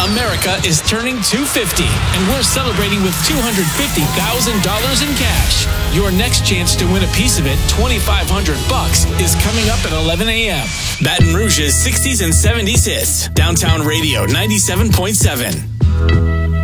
America is turning 250, and we're celebrating with $250,000 in cash. Your next chance to win a piece of it, $2,500, is coming up at 11 a.m. Baton Rouge's 60s and 70s hits. Downtown Radio 97.7.